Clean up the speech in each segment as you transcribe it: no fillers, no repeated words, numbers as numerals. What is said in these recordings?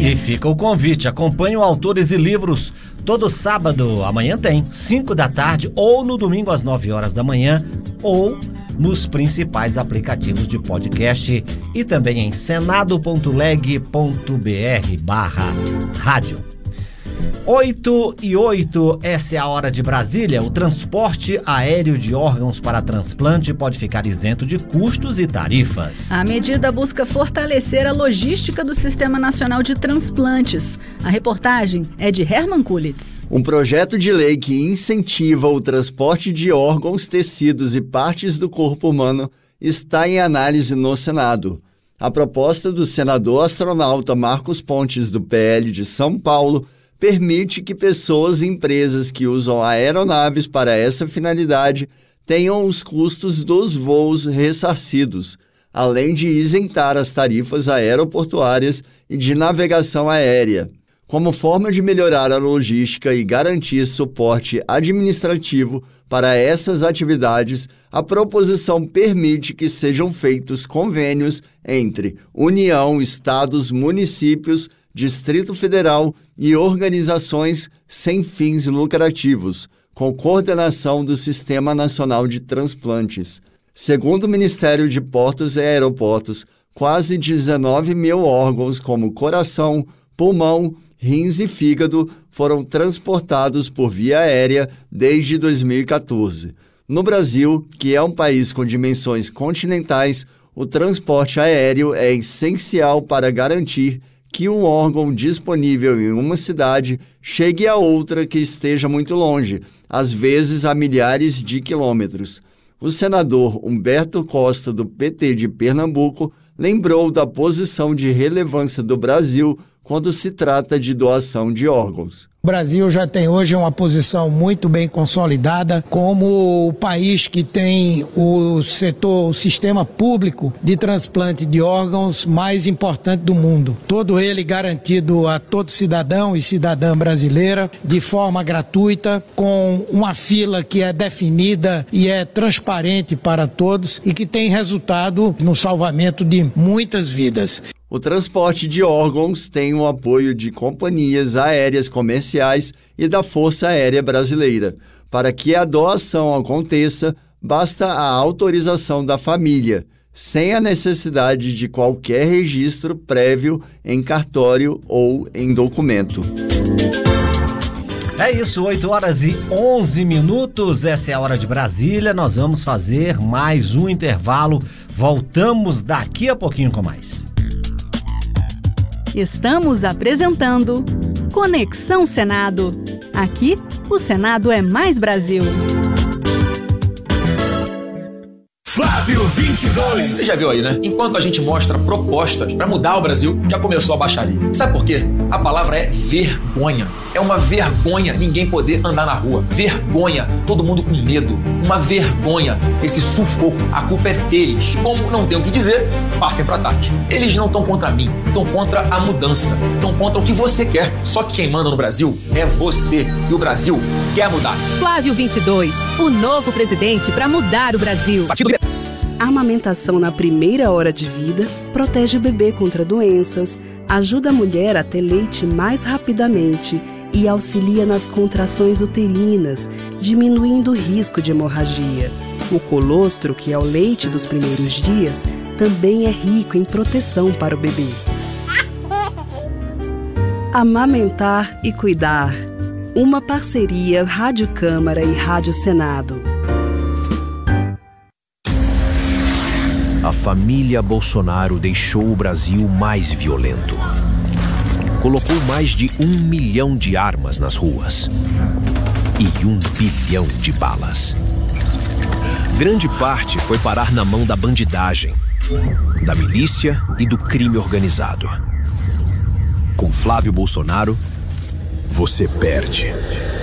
E fica o convite, acompanhe o Autores e Livros todo sábado, amanhã tem, 5 da tarde, ou no domingo às 9 horas da manhã, ou nos principais aplicativos de podcast e também em senado.leg.br/rádio. 8:08, essa é a hora de Brasília. O transporte aéreo de órgãos para transplante pode ficar isento de custos e tarifas. A medida busca fortalecer a logística do Sistema Nacional de Transplantes. A reportagem é de Herman Kulitz. Um projeto de lei que incentiva o transporte de órgãos, tecidos e partes do corpo humano está em análise no Senado. A proposta do senador astronauta Marcos Pontes, do PL de São Paulo, permite que pessoas e empresas que usam aeronaves para essa finalidade tenham os custos dos voos ressarcidos, além de isentar as tarifas aeroportuárias e de navegação aérea. Como forma de melhorar a logística e garantir suporte administrativo para essas atividades, a proposição permite que sejam feitos convênios entre União, estados, municípios, Distrito Federal e organizações sem fins lucrativos, com coordenação do Sistema Nacional de Transplantes. Segundo o Ministério de Portos e Aeroportos, quase 19 mil órgãos como coração, pulmão, rins e fígado foram transportados por via aérea desde 2014. No Brasil, que é um país com dimensões continentais, o transporte aéreo é essencial para garantir que um órgão disponível em uma cidade chegue a outra que esteja muito longe, às vezes a milhares de quilômetros. O senador Humberto Costa, do PT de Pernambuco, lembrou da posição de relevância do Brasil quando se trata de doação de órgãos. O Brasil já tem hoje uma posição muito bem consolidada como o país que tem o sistema público de transplante de órgãos mais importante do mundo. Todo ele garantido a todo cidadão e cidadã brasileira de forma gratuita, com uma fila que é definida e é transparente para todos e que tem resultado no salvamento de muitas vidas. O transporte de órgãos tem o apoio de companhias aéreas comerciais e da Força Aérea Brasileira. Para que a doação aconteça, basta a autorização da família, sem a necessidade de qualquer registro prévio em cartório ou em documento. É isso, 8:11, essa é a hora de Brasília. Nós vamos fazer mais um intervalo. Voltamos daqui a pouquinho com mais. Estamos apresentando Conexão Senado. Aqui, o Senado é mais Brasil. Flávio 22. Você já viu aí, né? Enquanto a gente mostra propostas para mudar o Brasil, já começou a baixaria. Sabe por quê? A palavra é vergonha. É uma vergonha ninguém poder andar na rua. Vergonha, todo mundo com medo. Uma vergonha, esse sufoco. A culpa é deles. Como não tem o que dizer, partem para ataque. Eles não estão contra mim, estão contra a mudança. Estão contra o que você quer. Só que quem manda no Brasil é você. E o Brasil quer mudar. Flávio 22, o novo presidente para mudar o Brasil. A amamentação na primeira hora de vida protege o bebê contra doenças, ajuda a mulher a ter leite mais rapidamente e auxilia nas contrações uterinas, diminuindo o risco de hemorragia. O colostro, que é o leite dos primeiros dias, também é rico em proteção para o bebê. Amamentar e cuidar. Uma parceria Rádio Câmara e Rádio Senado. A família Bolsonaro deixou o Brasil mais violento. Colocou mais de 1 milhão de armas nas ruas e 1 bilhão de balas. Grande parte foi parar na mão da bandidagem, da milícia e do crime organizado. Com Flávio Bolsonaro, você perde.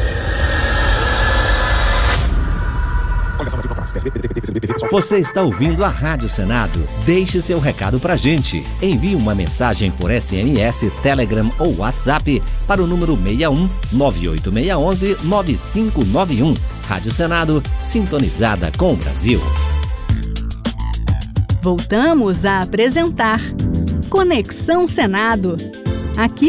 Você está ouvindo a Rádio Senado? Deixe seu recado pra gente. Envie uma mensagem por SMS, Telegram ou WhatsApp para o número 61 98611 9591. Rádio Senado, sintonizada com o Brasil. Voltamos a apresentar Conexão Senado. Aqui